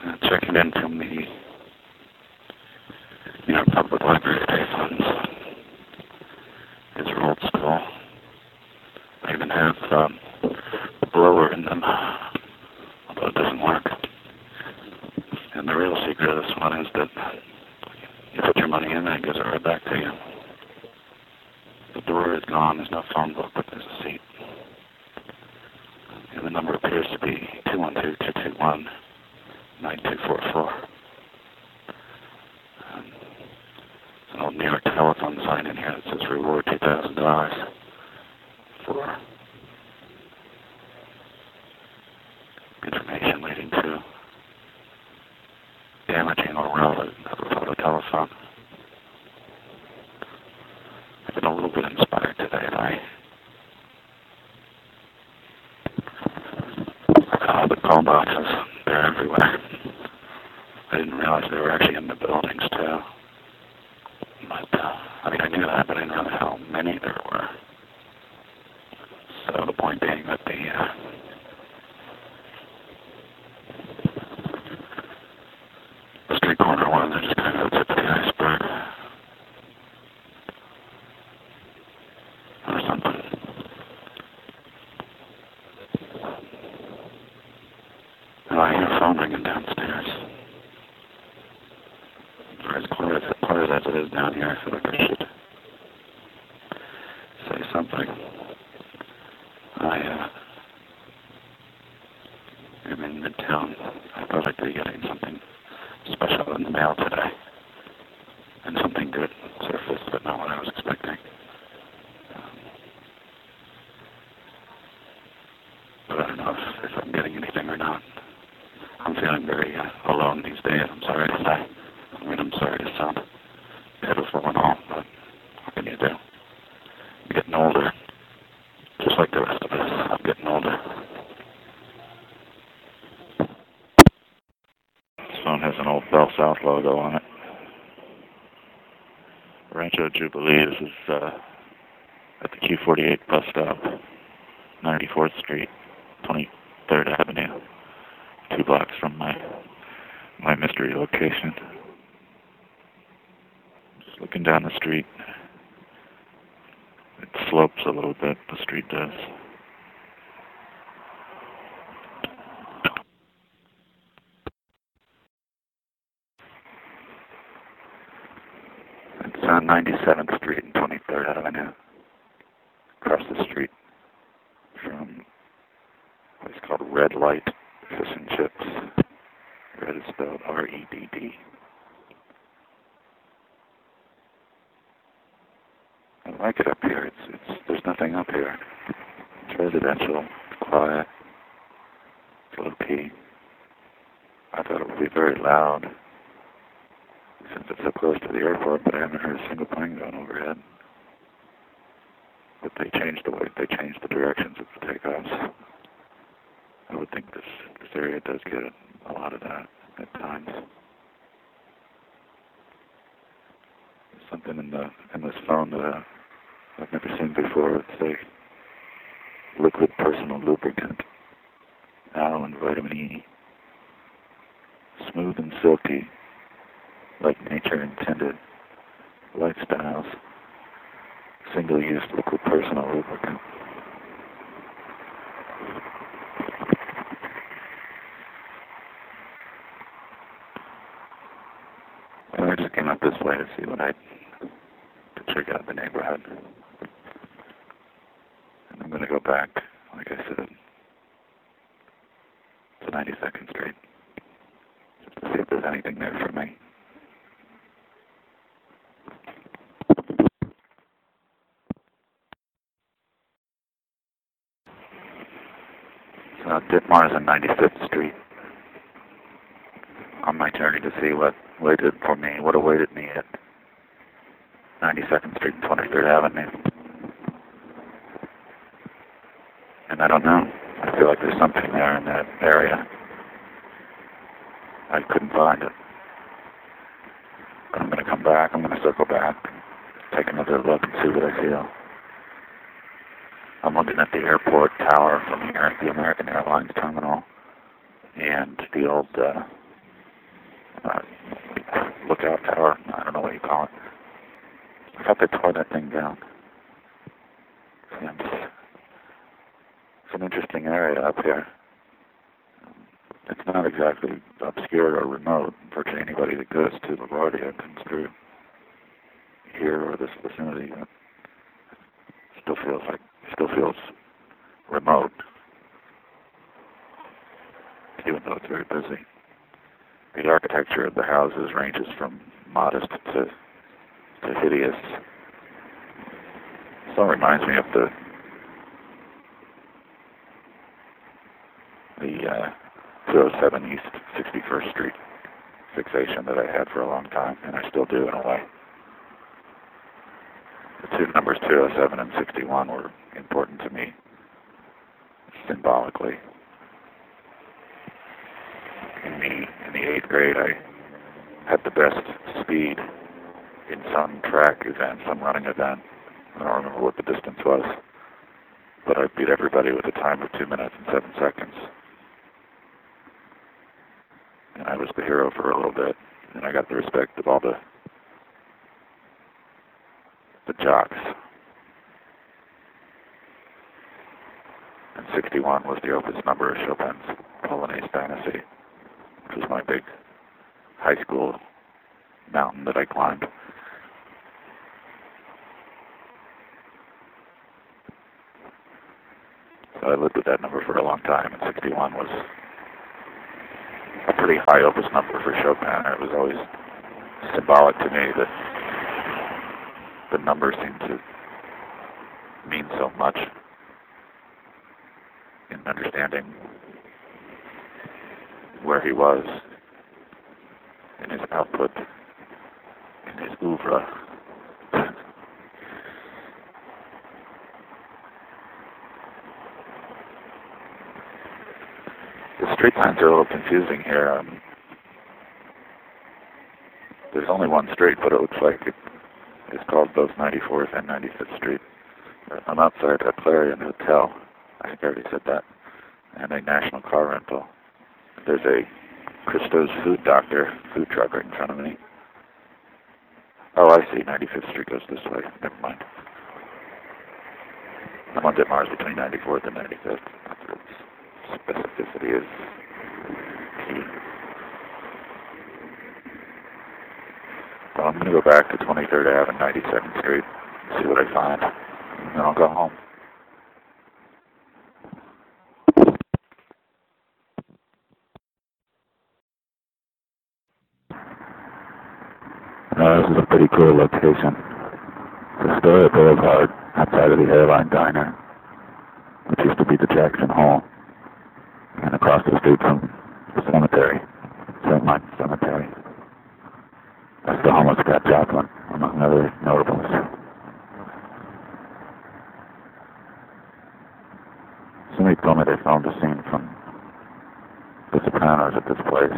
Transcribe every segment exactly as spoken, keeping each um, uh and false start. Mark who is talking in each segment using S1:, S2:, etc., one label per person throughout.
S1: uh, checking into the New York Public Library payphones. These are old school. They even have um, a blower in them, although it doesn't work. And the real secret of this one is that you put your money in and it gives it right back to you. The door is gone, there's no phone book, but there's a seat. And the number appears to be two one two, two two one, nine two four four. Um, there's an old New York telephone sign in here that says reward two thousand dollars for information leading to damaging or relevant of a photo telephone. I've been a little bit inspired today by uh, the call boxes. They're everywhere. I didn't realize they were actually in the buildings too. But, uh, I mean, I knew that, but I didn't know how many there were. So the point being that the uh, the street corner ones are just kind of the tip of the iceberg. Or something. Oh, I hear a phone ringing downstairs. For as clear as, clear as it is down here, I feel like I should say something. I uh, am in Midtown. I thought I'd be getting something special in the mail today. And something good surfaced, but not what I was expecting. Um, but I don't know if, if I'm getting anything or not. I'm feeling very uh, alone these days, I'm sorry to say. I mean, I'm sorry to sound pitiful and all, but what can you do? I'm getting older. Just like the rest of us, I'm getting older. This phone has an old Bell South logo on it. Rancho Jubilee. This is uh, at the Q forty-eight bus stop, ninety-fourth Street, twenty-third Avenue, two blocks from my my mystery location. Just looking down the street. It slopes a little bit, the street does. It's on ninety-seventh Street and twenty-third Avenue, across the street from what's called Red Light Fish and Chips. Red is spelled R E D D. I like it up here. It's, it's, there's nothing up here. It's residential, it's quiet, it's low key. I thought it would be very loud since it's so close to the airport, but I haven't heard a single plane going overhead. But they changed the way, they changed the directions of the takeoffs. I would think this, this area does get a lot of that at times. There's something in the in this phone that uh, I've never seen before. It's a liquid personal lubricant, aloe and vitamin E, smooth and silky, like nature intended, lifestyles, single-use liquid personal lubricant. And I just came up this way to see what I to check out the neighborhood. And I'm going to go back, like I said, to ninety-second Street, just to see if there's anything there for me. So Ditmars on ninety-fifth Street, on my journey to see what waited for me, what awaited me at ninety-second Street and twenty-third Avenue. And I don't know. I feel like there's something there in that area. I couldn't find it. But I'm going to come back. I'm going to circle back, take another look and see what I feel. I'm looking at the airport tower from here, the American Airlines terminal, and the old uh, lookout tower. I don't know what you call it. I thought they tore that thing down. Yeah, it's, it's an interesting area up here. It's not exactly obscure or remote. Virtually anybody that goes to LaGuardia comes through here or this vicinity. It still feels like, still feels remote, even though it's very busy. The architecture of the houses ranges from modest to, to hideous. So it reminds me of the the uh, two oh seven East sixty-first Street fixation that I had for a long time, and I still do in a way. The two numbers two oh seven and sixty-one were important to me symbolically. In the, in the eighth grade, I had the best speed in some track event, some running event. I don't remember what the distance was, but I beat everybody with a time of two minutes and seven seconds. And I was the hero for a little bit, and I got the respect of all the the jocks. And sixty-one was the opus number of Chopin's Polonaise Fantasy, which was my big high school mountain that I climbed. So I lived with that number for a long time, and sixty-one was a pretty high opus number for Chopin. It was always symbolic to me that the number seemed to mean so much in understanding where he was in his output, in his oeuvre. The street signs are a little confusing here. Um, there's only one street, but it looks like it is called both ninety-fourth and ninety-fifth Street. I'm outside a Clarion Hotel. I think I already said that. And a National Car Rental. There's a Christo's Food Doctor food truck right in front of me. Oh, I see. ninety-fifth Street goes this way. Never mind. I'm on Ditmars between ninety-fourth and ninety-fifth. Specificity is key. So I'm going to go back to twenty-third Avenue and ninety-second Street, see what I find, and then I'll go home. Now, this is a pretty cool location. It's Astoria Boulevard, outside of the Airline Diner, which used to be the Jackson Hall, and across the street from the cemetery, Saint Martin's Cemetery. That's the home of Scott Joplin, among other notables. Somebody told me they filmed a scene from The Sopranos at this place.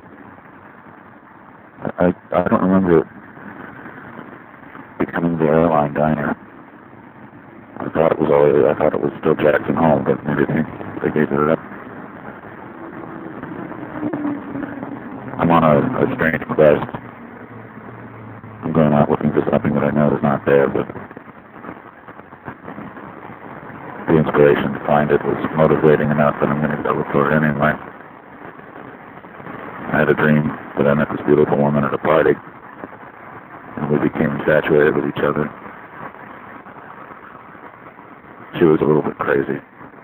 S1: I, I don't remember it becoming the Airline Diner. I thought it was always, I thought it was still Jackson Hall, but maybe they, they gave it up. I'm on a, a strange quest. I'm going out looking for something that I know is not there, but the inspiration to find it was motivating enough that I'm going to go look for it anyway. I had a dream that I met this beautiful woman at a party, and we became infatuated with each other. She was a little bit crazy.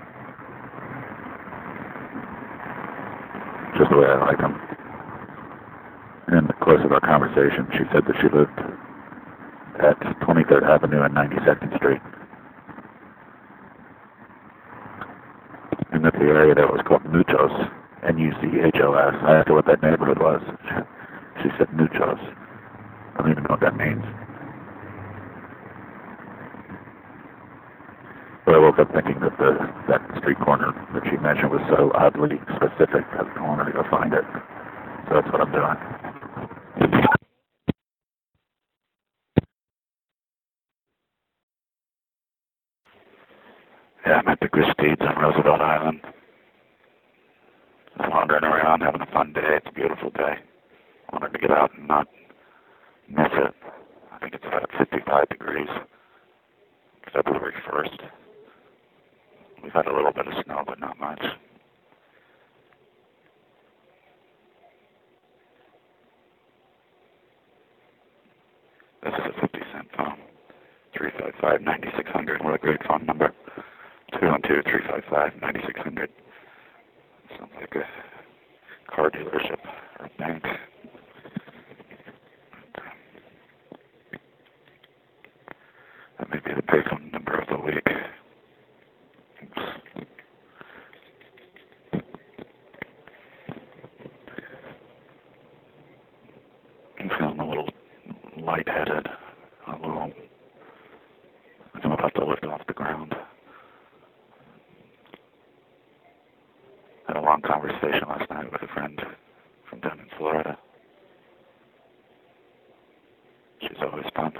S1: Just the way I like them. In the course of our conversation, she said that she lived at twenty-third Avenue and ninety-second Street. And that the area there was called Nuchos, N U C H O S. I asked her what that neighborhood was. She said Nuchos. I don't even know what that means. But I woke up thinking that the that street corner that she mentioned was so oddly specific that I wanted to go find it. So that's what I'm doing. Yeah, I'm at the Gristedes on Roosevelt Island. Just wandering around, having a fun day. It's a beautiful day. I wanted to get out and not miss it. I think it's about fifty-five degrees. February first. We've had a little bit of snow, but not much. This is a fifty cent phone. three five five, nine six zero zero. What a great phone number. two one two, three five five, nine six zero zero. Sounds like a car dealership or a bank. That may be the payphone number of the week. Oops. I'm feeling a little lightheaded, a little, like I'm about to lift off the ground. Had a long conversation last night with a friend from down in Florida. She's always fun.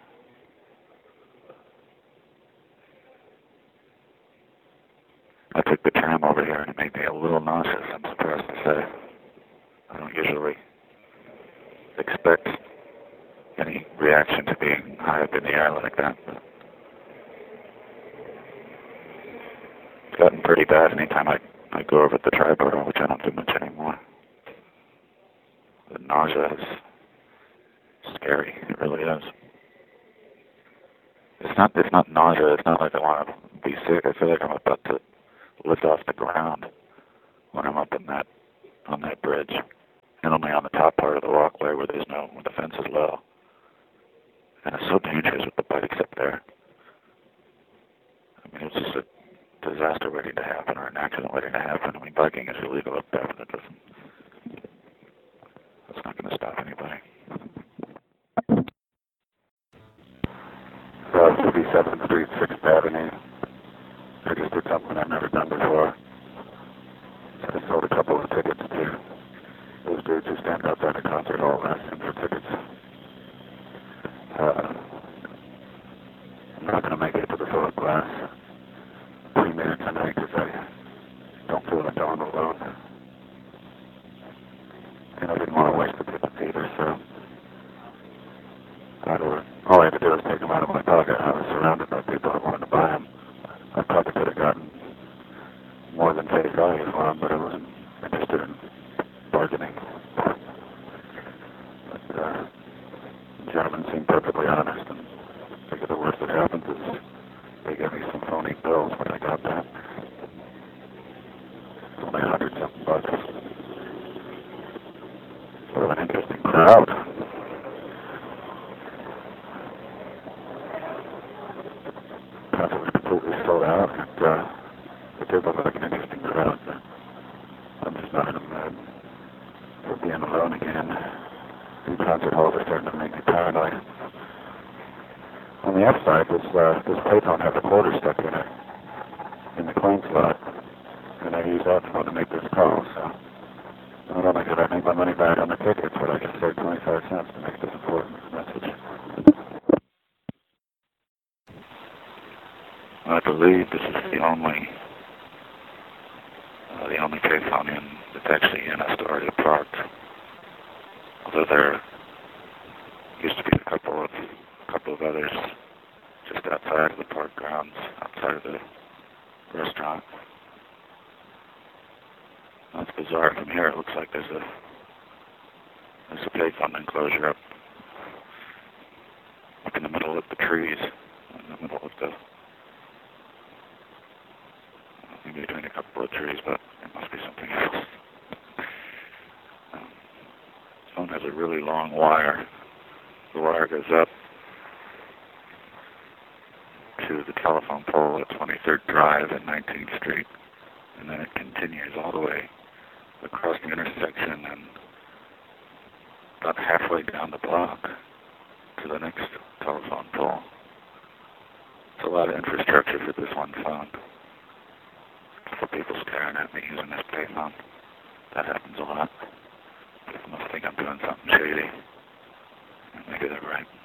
S1: I took the tram over here and it made me a little nauseous, I'm surprised to say. I don't usually expect any reaction to being high up in the air like that. But it's gotten pretty bad anytime I, I go over the Triborough, which I don't do much anymore. The nausea is scary. It really is. It's not, it's not nausea. It's not like I want to be sick. I feel like I'm about to lift off the ground when I'm up in that, on that bridge. And only on the top part of the walkway where there's no, where the fence is low. And it's so dangerous with the bikes up there. I mean, it's just a disaster waiting to happen or an accident waiting to happen. I mean, biking is illegal up there, but it doesn't, it's not going to stop anybody. So, fifty-seventh Street, sixth Avenue. I just did something I've never done before. So I sold a couple of tickets to those dudes who stand outside the concert hall asking for tickets. Uh, I'm not going to make it to the Philip Glass premiere tonight because I don't feel like going alone. And I didn't want to waste the tickets either, so I don't, all I had to do was take them out of my pocket. I was surrounded by people that wanted to buy them. I probably could have gotten more than face value for them, but I wasn't interested in bargaining. But uh, the gentleman seemed perfectly honest, and I think the worst that happens is they gave me some phony bills when I got that. It's only a hundred something bucks. Sort of an interesting crowd. Concert was completely sold out, and uh, it did look like an interesting crowd, but I'm just not in the mood for being alone again. These concert halls are starting to make me paranoid. On the upside, this uh, this payphone has a quarter stuck in it, in the coin slot, and I use that phone to make this call, so not only did I make my money back on the tickets, but I just saved twenty-five cents to make this important message. I believe this is the only uh, the only payphone in that's actually in Astoria Park. Although there used to be a couple of a couple of others just outside of the park grounds, outside of the restaurant. That's bizarre. From here, it looks like there's a there's a payphone enclosure up up in the middle of the trees, in the middle of the maybe between a couple of trees, but it must be something else. Um, this phone has a really long wire. The wire goes up to the telephone pole at twenty-third Drive and nineteenth Street, and then it continues all the way across the intersection and about halfway down the block to the next telephone pole. It's a lot of infrastructure for this one phone. A couple people staring at me using this payphone. That happens a lot. People must think I'm doing something shady. Maybe they're right.